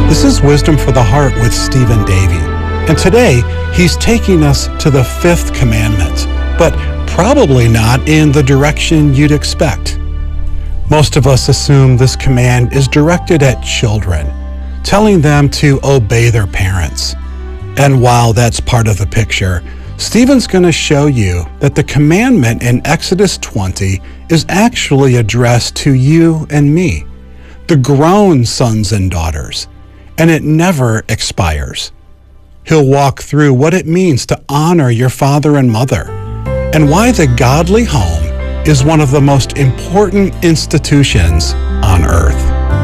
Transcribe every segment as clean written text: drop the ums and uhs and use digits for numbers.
This is Wisdom for the Heart with Stephen Davey. And today, he's taking us to the fifth commandment, but probably not in the direction you'd expect. Most of us assume this command is directed at children, telling them to obey their parents. And while that's part of the picture, Stephen's going to show you that the commandment in Exodus 20 is actually addressed to you and me, the grown sons and daughters, and it never expires. He'll walk through what it means to honor your father and mother, and why the godly home is one of the most important institutions on earth.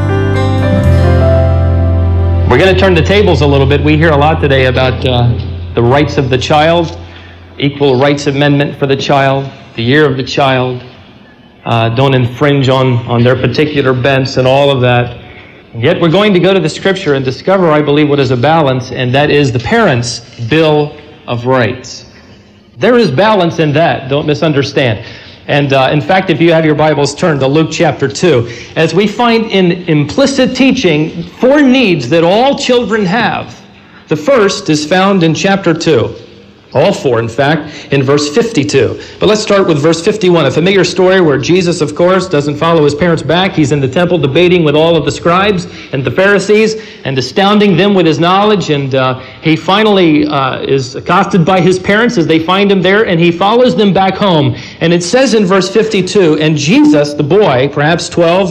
We're going to turn the tables a little bit. We hear a lot today about the rights of the child, equal rights amendment for the child, the year of the child, don't infringe on their particular bents and all of that. Yet we're going to go to the Scripture and discover, I believe, what is a balance, and that is the parents' Bill of Rights. There is balance in that, don't misunderstand. And in fact, if you have your Bibles, turn to Luke chapter 2. As we find in implicit teaching 4 needs that all children have. The first is found in chapter 2. All 4, in fact, in verse 52. But let's start with verse 51, a familiar story where Jesus, of course, doesn't follow his parents back. He's in the temple debating with all of the scribes and the Pharisees and astounding them with his knowledge. And he finally is accosted by his parents as they find him there, and he follows them back home. And it says in verse 52, and Jesus, the boy, perhaps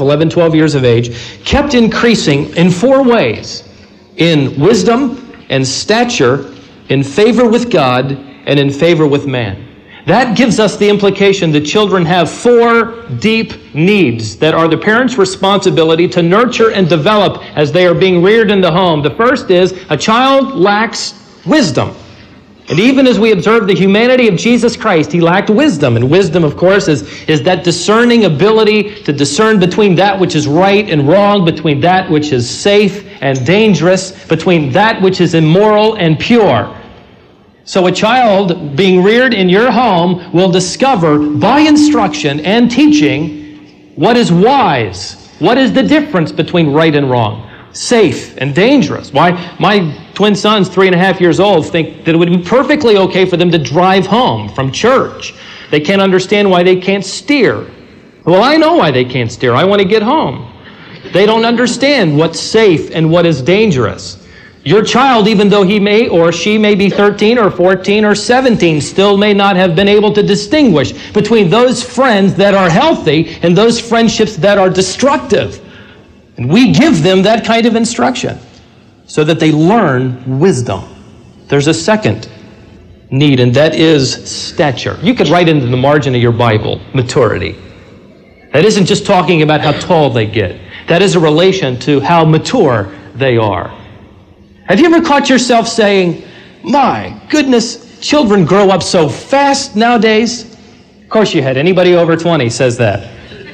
12 years of age, kept increasing in 4 ways: in wisdom and stature, in favor with God, and in favor with man. That gives us the implication that children have 4 deep needs that are the parents' responsibility to nurture and develop as they are being reared in the home. The first is a child lacks wisdom. And even as we observe the humanity of Jesus Christ, he lacked wisdom. And wisdom, of course, is that discerning ability to discern between that which is right and wrong, between that which is safe and dangerous, between that which is immoral and pure. So a child being reared in your home will discover by instruction and teaching what is wise, what is the difference between right and wrong, safe and dangerous. Why, my twin sons, 3.5 years old, think that it would be perfectly okay for them to drive home from church. They can't understand why they can't steer. Well, I know why they can't steer. I want to get home. They don't understand what's safe and what is dangerous. Your child, even though he may or she may be 13 or 14 or 17, still may not have been able to distinguish between those friends that are healthy and those friendships that are destructive. And we give them that kind of instruction so that they learn wisdom. There's a second need, and that is stature. You could write into the margin of your Bible, maturity. That isn't just talking about how tall they get. That is a relation to how mature they are. Have you ever caught yourself saying, my goodness, children grow up so fast nowadays? Of course you had. Anybody over 20 says that.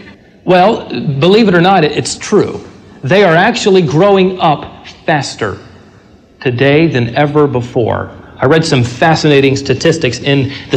Well, believe it or not, it's true. They are actually growing up faster today than ever before. I read some fascinating statistics. In the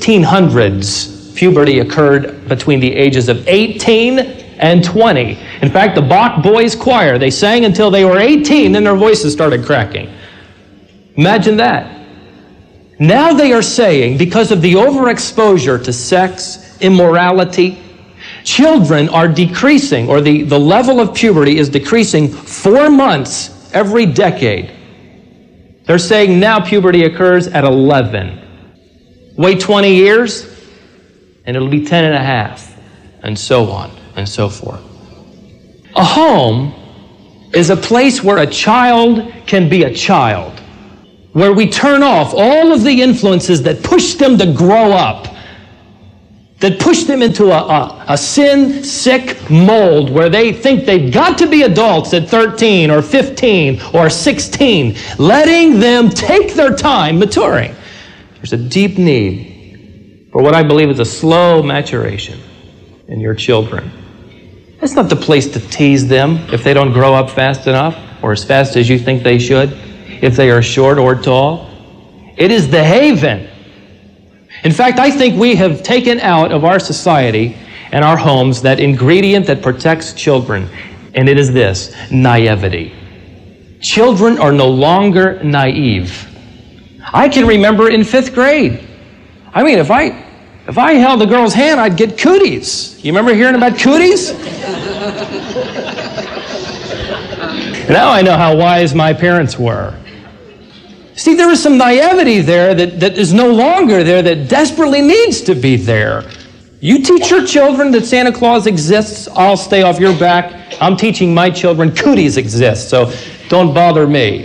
1600s, puberty occurred between the ages of 18 and 20. In fact, the Bach Boys Choir, they sang until they were 18, then their voices started cracking. Imagine that. Now they are saying, because of the overexposure to sex, immorality, children are decreasing, or the level of puberty is decreasing 4 months every decade. They're saying now puberty occurs at 11. Wait 20 years, and it'll be 10 and a half, and so on and so forth. A home is a place where a child can be a child, where we turn off all of the influences that push them to grow up, that push them into a sin-sick mold where they think they've got to be adults at 13 or 15 or 16, letting them take their time maturing. There's a deep need for what I believe is a slow maturation in your children. It's not the place to tease them if they don't grow up fast enough or as fast as you think they should, if they are short or tall. It is the haven. In fact, I think we have taken out of our society and our homes that ingredient that protects children, and it is this: naivety. Children are no longer naive. I can remember in 5th grade. I mean, if I held a girl's hand, I'd get cooties. You remember hearing about cooties? Now I know how wise my parents were. See, there is some naivety there that is no longer there, that desperately needs to be there. You teach your children that Santa Claus exists, I'll stay off your back. I'm teaching my children cooties exist, so don't bother me.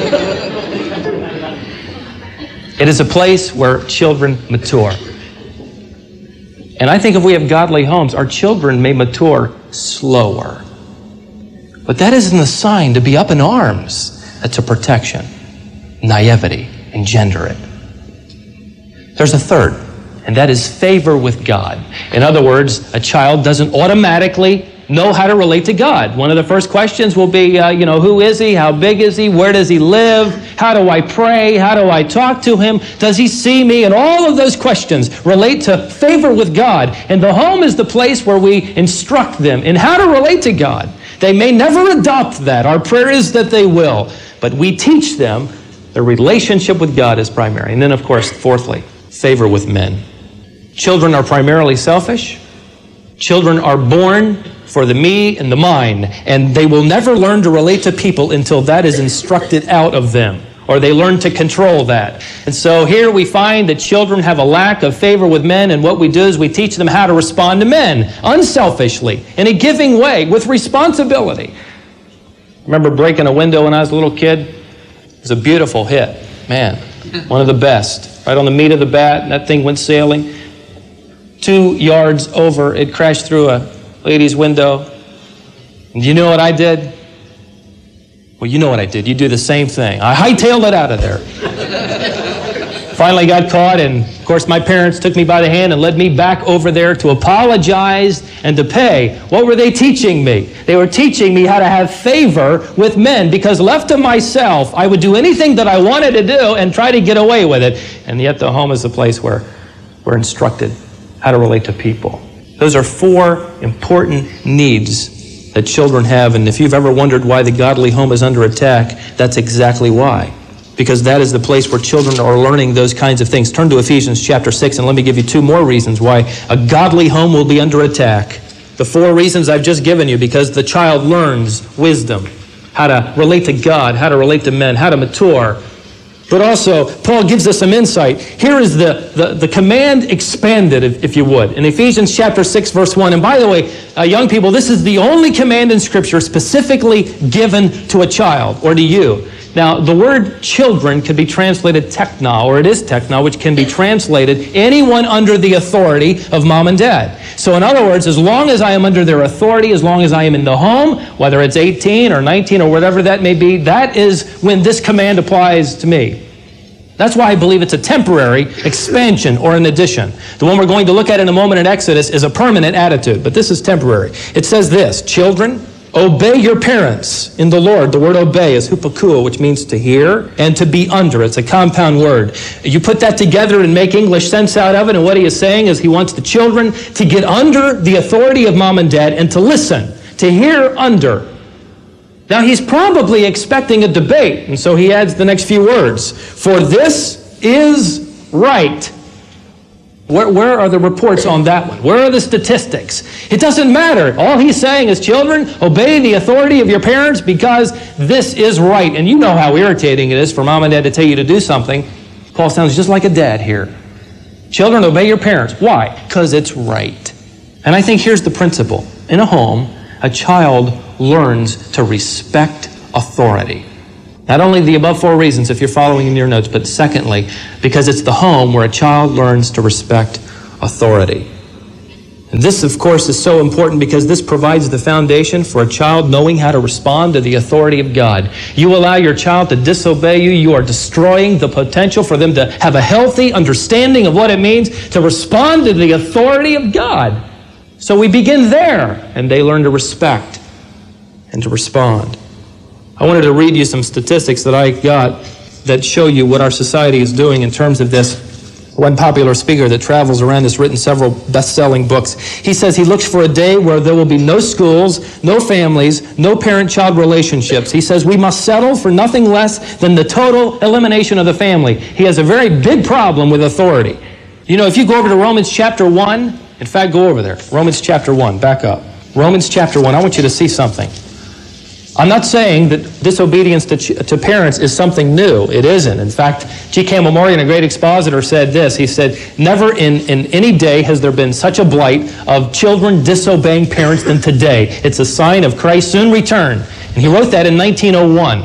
It is a place where children mature. And I think if we have godly homes, our children may mature slower. But that isn't a sign to be up in arms. That's a protection. Naivety. Engender it. There's a third, and that is favor with God. In other words, a child doesn't automatically know how to relate to God. One of the first questions will be, who is he? How big is he? Where does he live? How do I pray? How do I talk to him? Does he see me? And all of those questions relate to favor with God. And the home is the place where we instruct them in how to relate to God. They may never adopt that. Our prayer is that they will. But we teach them their relationship with God is primary. And then, of course, fourthly, favor with men. Children are primarily selfish. Children are born for the me and the mine, and they will never learn to relate to people until that is instructed out of them, or they learn to control that. And so here we find that children have a lack of favor with men, and what we do is we teach them how to respond to men, unselfishly, in a giving way, with responsibility. I remember breaking a window when I was a little kid. It was a beautiful hit. Man, one of the best. Right on the meat of the bat, and that thing went sailing. 2 yards over, it crashed through a lady's window. And you know what I did? Well, you know what I did. You do the same thing. I hightailed it out of there. Finally got caught, and of course my parents took me by the hand and led me back over there to apologize and to pay. What were they teaching me? They were teaching me how to have favor with men, because left to myself, I would do anything that I wanted to do and try to get away with it. And yet the home is the place where we're instructed how to relate to people. Those are 4 important needs that children have, and if you've ever wondered why the godly home is under attack, that's exactly why. Because that is the place where children are learning those kinds of things. Turn to Ephesians chapter 6, and let me give you 2 more reasons why a godly home will be under attack. The 4 reasons I've just given you, because the child learns wisdom, how to relate to God, how to relate to men, how to mature. But also, Paul gives us some insight. Here is the command expanded, if you would, in Ephesians chapter 6, verse 1. And by the way, young people, this is the only command in Scripture specifically given to a child or to you. Now, the word children could be translated tekna, or it is tekna, which can be translated anyone under the authority of mom and dad. So in other words, as long as I am under their authority, as long as I am in the home, whether it's 18 or 19 or whatever that may be, that is when this command applies to me. That's why I believe it's a temporary expansion or an addition. The one we're going to look at in a moment in Exodus is a permanent attitude, but this is temporary. It says this, children, obey your parents in the Lord. The word obey is hupakua, which means to hear and to be under. It's a compound word. You put that together and make English sense out of it, and what he is saying is he wants the children to get under the authority of mom and dad and to listen, to hear under. Now he's probably expecting a debate, and so he adds the next few words. For this is right. Where are the reports on that one? Where are the statistics? It doesn't matter. All he's saying is, children, obey the authority of your parents because this is right. And you know how irritating it is for mom and dad to tell you to do something. Paul sounds just like a dad here. Children, obey your parents. Why? Because it's right. And I think here's the principle. In a home, a child learns to respect authority. Not only the above 4 reasons, if you're following in your notes, but secondly, because it's the home where a child learns to respect authority. And this, of course, is so important because this provides the foundation for a child knowing how to respond to the authority of God. You allow your child to disobey you, you are destroying the potential for them to have a healthy understanding of what it means to respond to the authority of God. So we begin there, and they learn to respect and to respond. I wanted to read you some statistics that I got that show you what our society is doing in terms of this one popular speaker that travels around has written several best-selling books. He says he looks for a day where there will be no schools, no families, no parent-child relationships. He says we must settle for nothing less than the total elimination of the family. He has a very big problem with authority. You know, if you go over to Romans chapter 1, in fact, go over there. Romans chapter 1, back up. Romans chapter 1, I want you to see something. I'm not saying that disobedience to parents is something new. It isn't. In fact, G. Campbell Morgan, a great expositor, said this. He said, never in any day has there been such a blight of children disobeying parents than today. It's a sign of Christ's soon return. And he wrote that in 1901.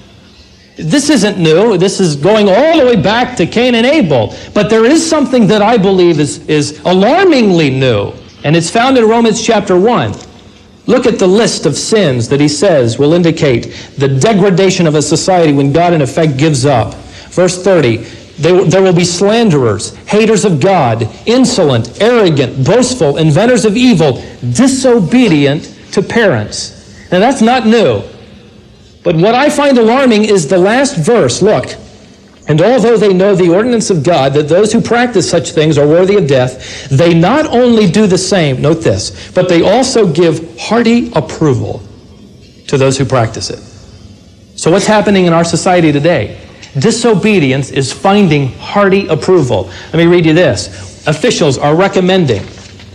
This isn't new. This is going all the way back to Cain and Abel. But there is something that I believe is alarmingly new. And it's found in Romans chapter 1. Look at the list of sins that he says will indicate the degradation of a society when God in effect gives up. Verse 30, there will be slanderers, haters of God, insolent, arrogant, boastful, inventors of evil, disobedient to parents. Now that's not new. But what I find alarming is the last verse. Look. And although they know the ordinance of God, that those who practice such things are worthy of death, they not only do the same, note this, but they also give hearty approval to those who practice it. So what's happening in our society today? Disobedience is finding hearty approval. Let me read you this. Officials are recommending,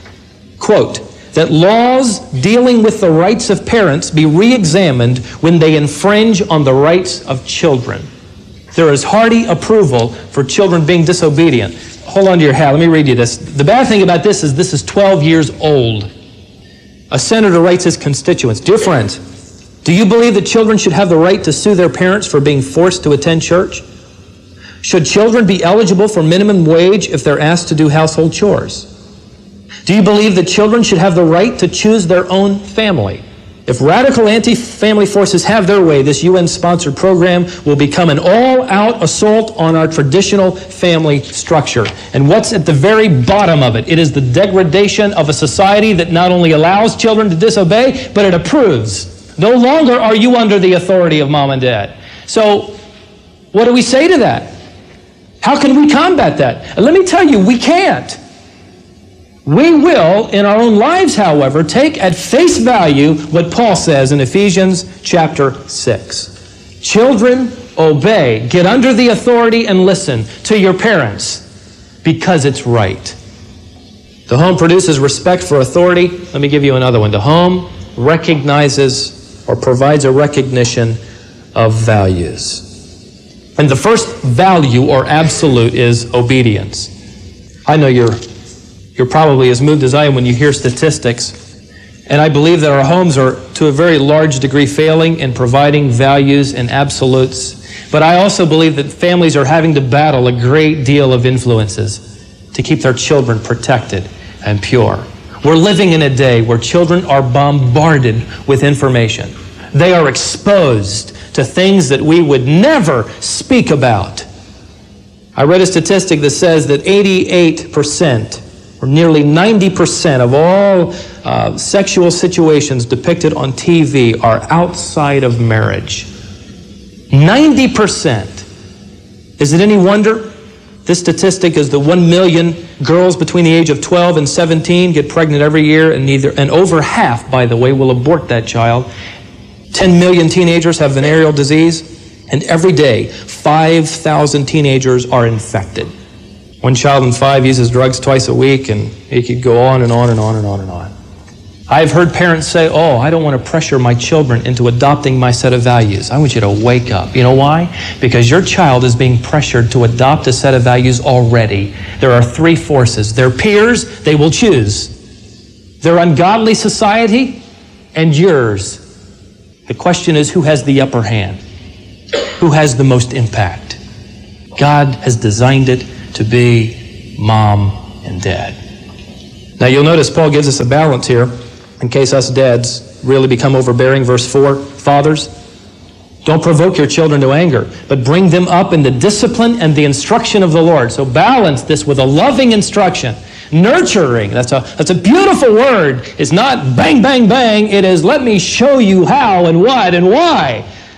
quote, that laws dealing with the rights of parents be re-examined when they infringe on the rights of children. There is hearty approval for children being disobedient. Hold on to your hat. Let me read you this. The bad thing about this is 12 years old. A senator writes his constituents, dear friends, do you believe that children should have the right to sue their parents for being forced to attend church? Should children be eligible for minimum wage if they're asked to do household chores? Do you believe that children should have the right to choose their own family? If radical anti-family forces have their way, this UN-sponsored program will become an all-out assault on our traditional family structure. And what's at the very bottom of it? It is the degradation of a society that not only allows children to disobey, but it approves. No longer are you under the authority of mom and dad. So, what do we say to that? How can we combat that? And let me tell you, we can't. We will, in our own lives, however, take at face value what Paul says in Ephesians chapter 6. Children, obey, get under the authority and listen to your parents because it's right. The home produces respect for authority. Let me give you another one. The home recognizes or provides a recognition of values. And the first value or absolute is obedience. I know you're probably as moved as I am when you hear statistics. And I believe that our homes are, to a very large degree, failing in providing values and absolutes. But I also believe that families are having to battle a great deal of influences to keep their children protected and pure. We're living in a day where children are bombarded with information. They are exposed to things that we would never speak about. I read a statistic that says that 88%, or nearly 90% of all sexual situations depicted on TV are outside of marriage. 90%. Is it any wonder? This statistic is that 1 million girls between the age of 12 and 17 get pregnant every year, and over half, by the way, will abort that child. 10 million teenagers have venereal disease, and every day, 5,000 teenagers are infected. 1 child in 5 uses drugs twice a week, and it could go on and on and on and on and on. I've heard parents say, oh, I don't want to pressure my children into adopting my set of values. I want you to wake up. You know why? Because your child is being pressured to adopt a set of values already. There are 3 forces. Their peers, they will choose. Their ungodly society, and yours. The question is, who has the upper hand? Who has the most impact? God has designed it to be mom and dad. Now you'll notice Paul gives us a balance here in case us dads really become overbearing. Verse 4, fathers, don't provoke your children to anger, but bring them up in the discipline and the instruction of the Lord. So balance this with a loving instruction. Nurturing, that's a beautiful word. It's not bang, bang, bang. It is let me show you how and what and why.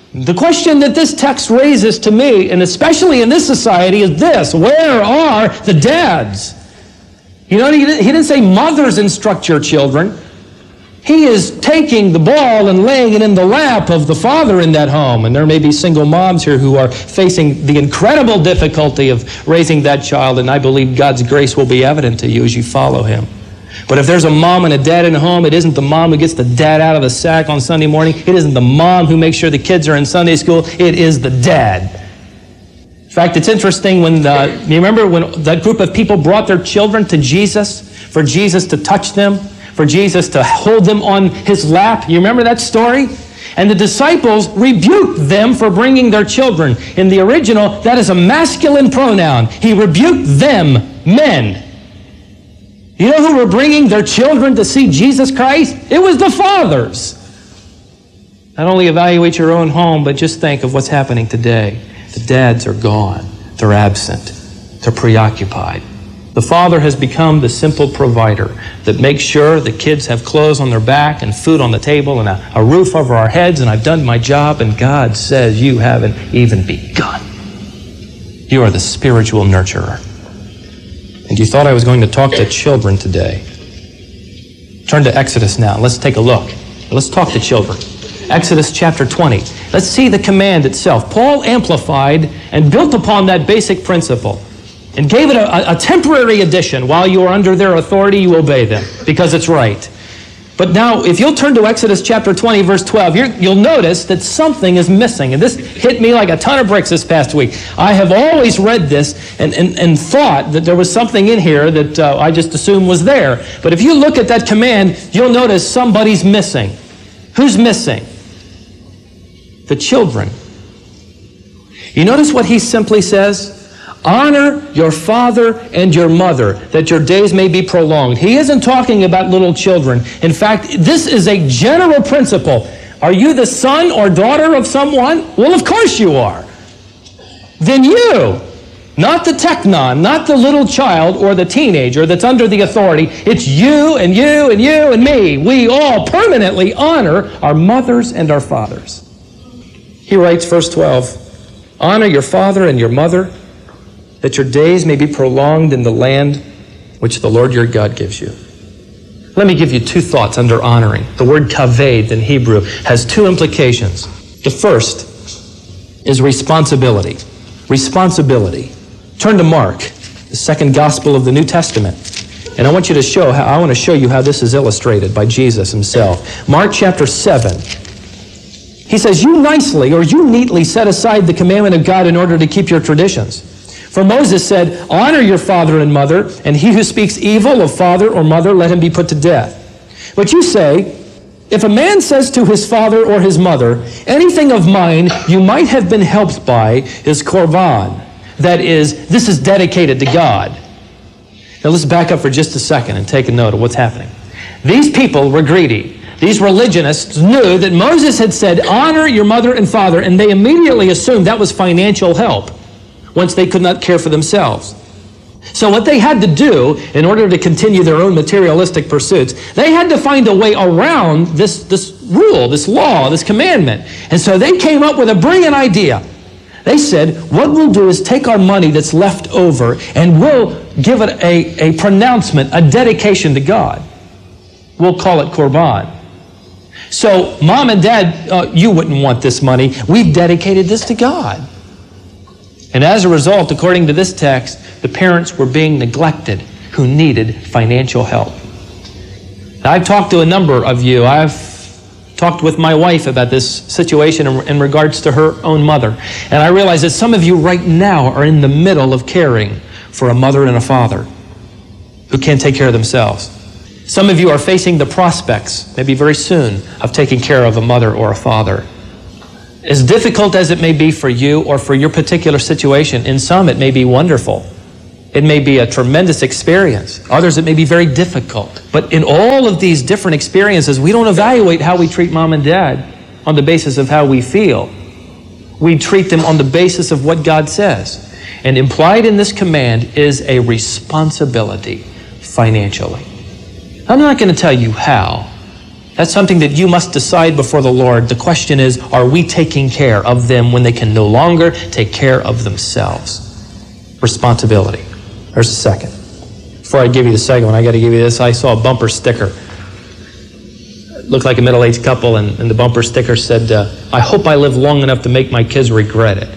The question that this text raises to me, and especially in this society, is this: where are the dads? You know, he didn't say mothers instruct your children. He is taking the ball and laying it in the lap of the father in that home. And there may be single moms here who are facing the incredible difficulty of raising that child, and I believe God's grace will be evident to you as you follow Him. But if there's a mom and a dad in the home, it isn't the mom who gets the dad out of the sack on Sunday morning. It isn't the mom who makes sure the kids are in Sunday school. It is the dad. In fact, it's interesting when, you remember when that group of people brought their children to Jesus, for Jesus to touch them, for Jesus to hold them on His lap? You remember that story? And the disciples rebuked them for bringing their children. In the original, that is a masculine pronoun. He rebuked them, men. You know who were bringing their children to see Jesus Christ? It was the fathers. Not only evaluate your own home, but just think of what's happening today. The dads are gone. They're absent. They're preoccupied. The father has become the simple provider that makes sure the kids have clothes on their back and food on the table and a roof over our heads, and I've done my job, and God says you haven't even begun. You are the spiritual nurturer. And you thought I was going to talk to children today. Turn to Exodus now. Let's take a look. Let's talk to children. Exodus chapter 20. Let's see the command itself. Paul amplified and built upon that basic principle and gave it a temporary addition. While you are under their authority, you obey them because it's right. But now, if you'll turn to Exodus chapter 20, verse 12, you'll notice that something is missing. And this hit me like a ton of bricks this past week. I have always read this and thought that there was something in here that I just assumed was there. But if you look at that command, you'll notice somebody's missing. Who's missing? The children. You notice what he simply says? Honor your father and your mother, that your days may be prolonged. He isn't talking about little children. In fact, this is a general principle. Are you the son or daughter of someone? Well, of course you are. Then you, not the teknon, not the little child or the teenager that's under the authority. It's you and you and you and me. We all permanently honor our mothers and our fathers. He writes, verse 12, honor your father and your mother, that your days may be prolonged in the land which the Lord your God gives you. Let me give you two thoughts under honoring. The word kaved in Hebrew has two implications. The first is responsibility. Responsibility. Turn to Mark, the second gospel of the New Testament. And I want you to I want to show you how this is illustrated by Jesus himself. Mark chapter 7. He says, you neatly set aside the commandment of God in order to keep your traditions. For Moses said, honor your father and mother, and he who speaks evil of father or mother, let him be put to death. But you say, if a man says to his father or his mother, anything of mine you might have been helped by is korban. That is, this is dedicated to God. Now let's back up for just a second and take a note of what's happening. These people were greedy. These religionists knew that Moses had said, honor your mother and father, and they immediately assumed that was financial help once they could not care for themselves. So what they had to do in order to continue their own materialistic pursuits, they had to find a way around this rule, this law, this commandment. And so they came up with a brilliant idea. They said, what we'll do is take our money that's left over and we'll give it a pronouncement, a dedication to God. We'll call it korban. So mom and dad, you wouldn't want this money. We've dedicated this to God. And as a result, according to this text, the parents were being neglected who needed financial help. Now, I've talked to a number of you. I've talked with my wife about this situation in regards to her own mother. And I realize that some of you right now are in the middle of caring for a mother and a father who can't take care of themselves. Some of you are facing the prospects, maybe very soon, of taking care of a mother or a father. As difficult as it may be for you or for your particular situation, in some it may be wonderful. It may be a tremendous experience. Others it may be very difficult. But in all of these different experiences, we don't evaluate how we treat mom and dad on the basis of how we feel. We treat them on the basis of what God says. And implied in this command is a responsibility financially. I'm not going to tell you how. That's something that you must decide before the Lord. The question is, are we taking care of them when they can no longer take care of themselves? Responsibility. There's the second. Before I give you the second one, I got to give you this. I saw a bumper sticker. It looked like a middle-aged couple, and the bumper sticker said, I hope I live long enough to make my kids regret it.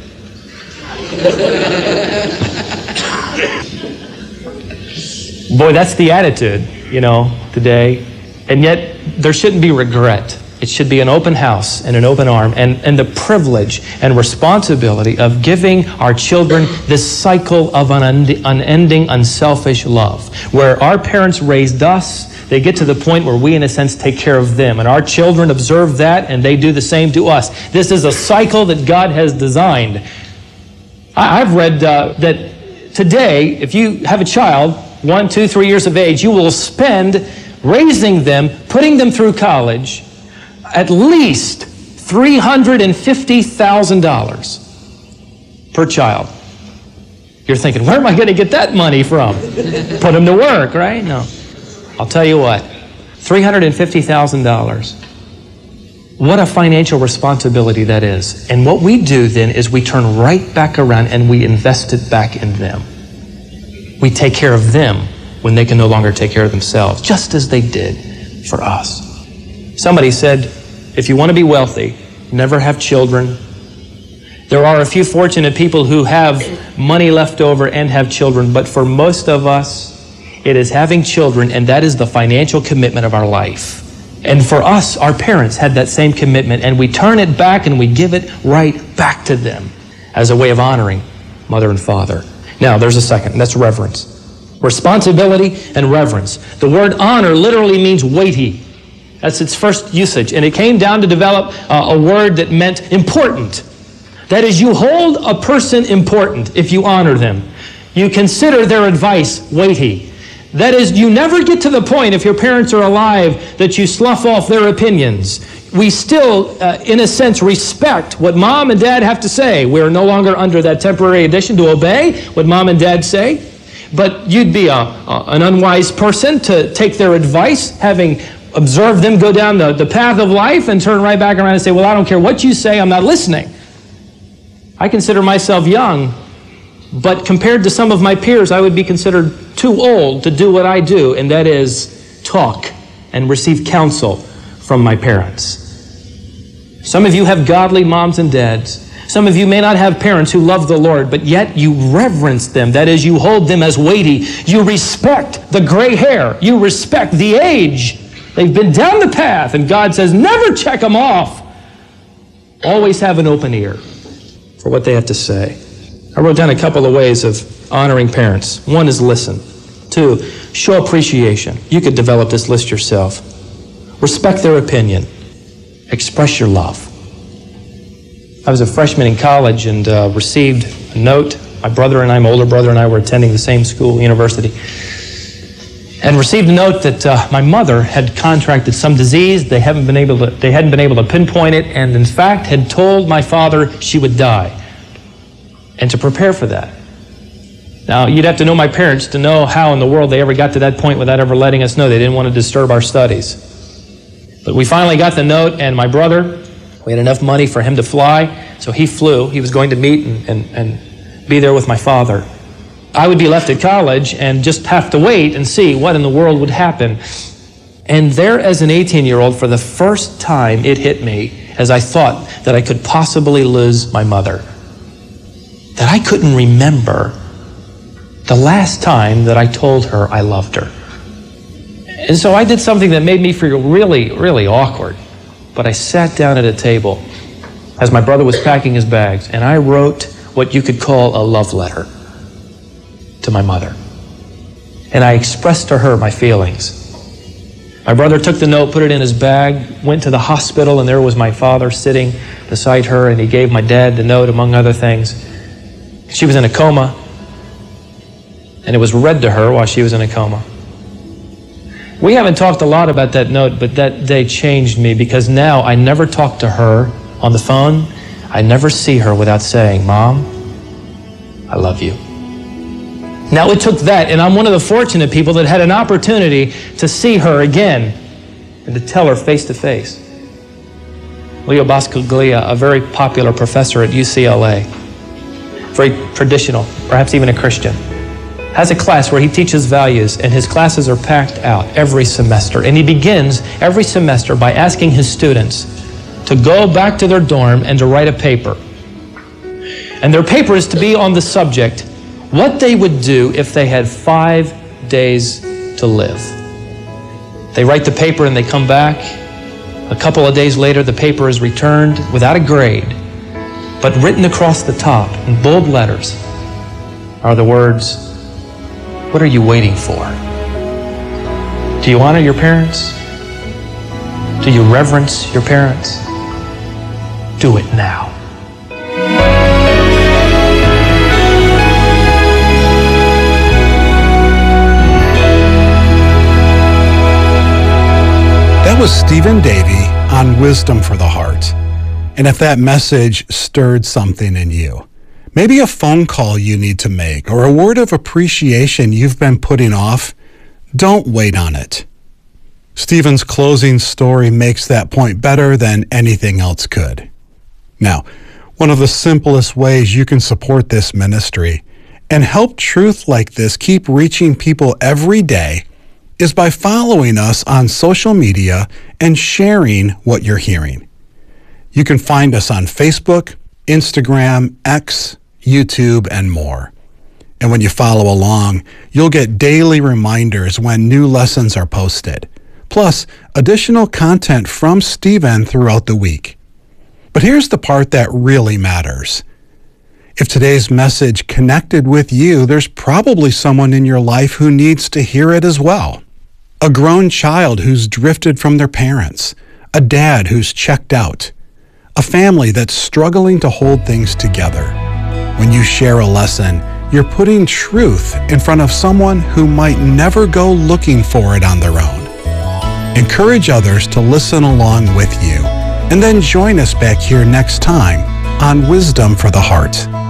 Boy, that's the attitude, today. And yet, there shouldn't be regret. It should be an open house and an open arm, and the privilege and responsibility of giving our children this cycle of unending, unselfish love. Where our parents raised us, they get to the point where we, in a sense, take care of them. And our children observe that, and they do the same to us. This is a cycle that God has designed. I've read that today, if you have a child, 1, 2, 3 years of age, you will spend raising them, putting them through college, at least $350,000 per child. You're thinking, where am I going to get that money from? Put them to work, right? No. I'll tell you what, $350,000. What a financial responsibility that is. And what we do then is we turn right back around and we invest it back in them. We take care of them when they can no longer take care of themselves, just as they did for us. Somebody said, if you want to be wealthy, never have children. There are a few fortunate people who have money left over and have children, but for most of us, it is having children, and that is the financial commitment of our life. And for us, our parents had that same commitment, and we turn it back and we give it right back to them as a way of honoring mother and father. Now, there's a second, and that's reverence. Responsibility and reverence. The word honor literally means weighty. That's its first usage. And it came down to develop a word that meant important. That is, you hold a person important if you honor them. You consider their advice weighty. That is, you never get to the point, if your parents are alive, that you slough off their opinions. We still, in a sense, respect what mom and dad have to say. We're no longer under that temporary addition to obey what mom and dad say. But you'd be an unwise person to take their advice, having observed them go down the path of life, and turn right back around and say, well, I don't care what you say, I'm not listening. I consider myself young, but compared to some of my peers, I would be considered too old to do what I do, and that is talk and receive counsel from my parents. Some of you have godly moms and dads. Some of you may not have parents who love the Lord, but yet you reverence them. That is, you hold them as weighty. You respect the gray hair. You respect the age. They've been down the path, and God says, never check them off. Always have an open ear for what they have to say. I wrote down a couple of ways of honoring parents. One is listen. 2, show appreciation. You could develop this list yourself. Respect their opinion. Express your love. I was a freshman in college and received a note. My brother and I, my older brother and I, were attending the same school, university, and received a note that my mother had contracted some disease. They hadn't been able to pinpoint it, and in fact had told my father she would die, and to prepare for that. Now, you'd have to know my parents to know how in the world they ever got to that point without ever letting us know. They didn't want to disturb our studies. But we finally got the note, and my brother, we had enough money for him to fly, so he flew. He was going to meet and be there with my father. I would be left at college and just have to wait and see what in the world would happen. And there, as an 18-year-old, for the first time, it hit me as I thought that I could possibly lose my mother, that I couldn't remember the last time that I told her I loved her. And so I did something that made me feel really, really awkward. But I sat down at a table as my brother was packing his bags, and I wrote what you could call a love letter to my mother. And I expressed to her my feelings. My brother took the note, put it in his bag, went to the hospital, and there was my father sitting beside her, and he gave my dad the note, among other things. She was in a coma, and it was read to her while she was in a coma. We haven't talked a lot about that note, but that day changed me, because now I never talk to her on the phone. I never see her without saying, Mom, I love you. Now, it took that, and I'm one of the fortunate people that had an opportunity to see her again and to tell her face to face. Leo Buscaglia, a very popular professor at UCLA, very traditional, perhaps even a Christian, has a class where he teaches values, and his classes are packed out every semester. And he begins every semester by asking his students to go back to their dorm and to write a paper. And their paper is to be on the subject, what they would do if they had 5 days to live. They write the paper and they come back. A couple of days later, the paper is returned without a grade, but written across the top in bold letters are the words, "What are you waiting for?" Do you honor your parents? Do you reverence your parents? Do it now. That was Stephen Davey on Wisdom for the Heart. And if that message stirred something in you, maybe a phone call you need to make or a word of appreciation you've been putting off, don't wait on it. Stephen's closing story makes that point better than anything else could. Now, one of the simplest ways you can support this ministry and help truth like this keep reaching people every day is by following us on social media and sharing what you're hearing. You can find us on Facebook, Instagram, X, YouTube, and more. And when you follow along, you'll get daily reminders when new lessons are posted, plus additional content from Stephen throughout the week. But here's the part that really matters. If today's message connected with you, there's probably someone in your life who needs to hear it as well. A grown child who's drifted from their parents, a dad who's checked out, a family that's struggling to hold things together. When you share a lesson, you're putting truth in front of someone who might never go looking for it on their own. Encourage others to listen along with you, and then join us back here next time on Wisdom for the Heart.